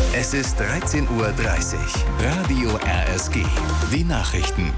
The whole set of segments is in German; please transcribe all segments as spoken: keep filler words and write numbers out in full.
Es ist dreizehn Uhr dreißig. Radio R S G. Die Nachrichten.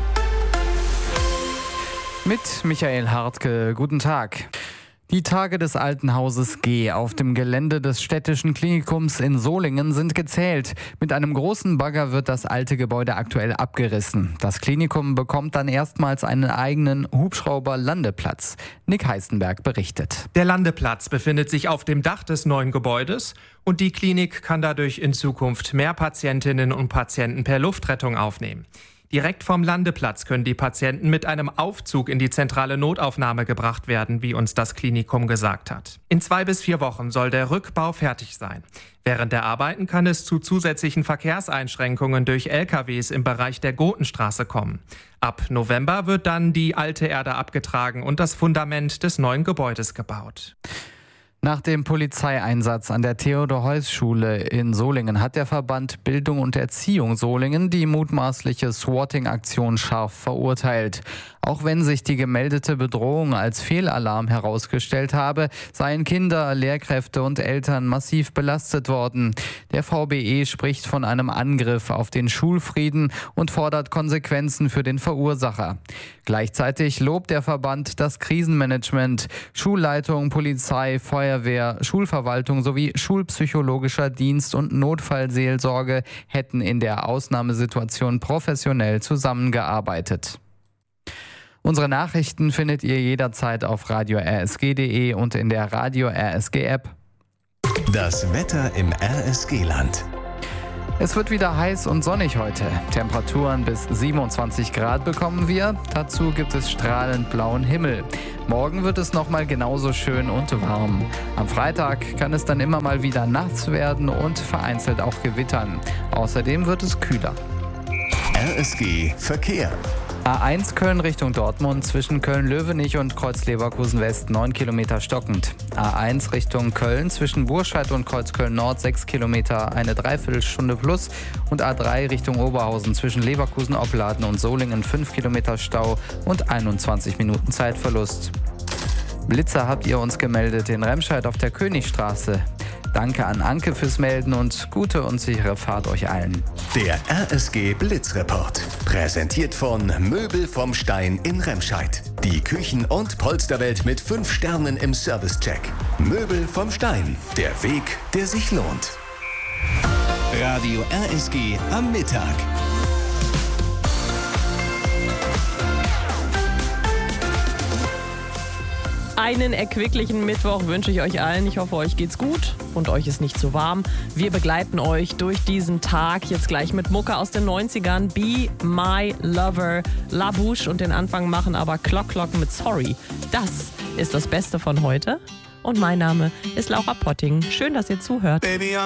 Mit Michael Hartke. Guten Tag. Die Tage des Alten Hauses G auf dem Gelände des städtischen Klinikums in Solingen sind gezählt. Mit einem großen Bagger wird das alte Gebäude aktuell abgerissen. Das Klinikum bekommt dann erstmals einen eigenen Hubschrauber-Landeplatz. Nick Heißenberg berichtet. Der Landeplatz befindet sich auf dem Dach des neuen Gebäudes und die Klinik kann dadurch in Zukunft mehr Patientinnen und Patienten per Luftrettung aufnehmen. Direkt vom Landeplatz können die Patienten mit einem Aufzug in die zentrale Notaufnahme gebracht werden, wie uns das Klinikum gesagt hat. In zwei bis vier Wochen soll der Rückbau fertig sein. Während der Arbeiten kann es zu zusätzlichen Verkehrseinschränkungen durch L K Ws im Bereich der Gotenstraße kommen. Ab November wird dann die alte Erde abgetragen und das Fundament des neuen Gebäudes gebaut. Nach dem Polizeieinsatz an der Theodor-Heuss-Schule in Solingen hat der Verband Bildung und Erziehung Solingen die mutmaßliche Swatting-Aktion scharf verurteilt. Auch wenn sich die gemeldete Bedrohung als Fehlalarm herausgestellt habe, seien Kinder, Lehrkräfte und Eltern massiv belastet worden. Der V B E spricht von einem Angriff auf den Schulfrieden und fordert Konsequenzen für den Verursacher. Gleichzeitig lobt der Verband das Krisenmanagement. Schulleitung, Polizei, Feuerwehr, Schulverwaltung sowie schulpsychologischer Dienst und Notfallseelsorge hätten in der Ausnahmesituation professionell zusammengearbeitet. Unsere Nachrichten findet ihr jederzeit auf radio r s g punkt d e und in der Radio R S G App. Das Wetter im R S G-Land. Es wird wieder heiß und sonnig heute. Temperaturen bis siebenundzwanzig Grad bekommen wir. Dazu gibt es strahlend blauen Himmel. Morgen wird es nochmal genauso schön und warm. Am Freitag kann es dann immer mal wieder nachts werden und vereinzelt auch gewittern. Außerdem wird es kühler. R S G Verkehr. A eins Köln Richtung Dortmund zwischen Köln-Löwenich und Kreuz-Leverkusen West neun Kilometer stockend. A eins Richtung Köln zwischen Burscheid und Kreuzköln Nord sechs Kilometer, eine Dreiviertelstunde plus. Und A drei Richtung Oberhausen zwischen Leverkusen-Opladen und Solingen fünf Kilometer Stau und einundzwanzig Minuten Zeitverlust. Blitzer habt ihr uns gemeldet in Remscheid auf der Königstraße. Danke an Anke fürs Melden und gute und sichere Fahrt euch allen. Der R S G Blitzreport. Präsentiert von Möbel vom Stein in Remscheid. Die Küchen- und Polsterwelt mit fünf Sternen im Servicecheck. Möbel vom Stein. Der Weg, der sich lohnt. Radio R S G am Mittag. Einen erquicklichen Mittwoch wünsche ich euch allen. Ich hoffe, euch geht's gut und euch ist nicht zu warm. Wir begleiten euch durch diesen Tag jetzt gleich mit Mucke aus den neunzigern. Be My Lover, La Bouche und den Anfang machen aber Clock Clock mit Sorry. Das ist das Beste von heute. Und mein Name ist Laura Potting. Schön, dass ihr zuhört. Baby,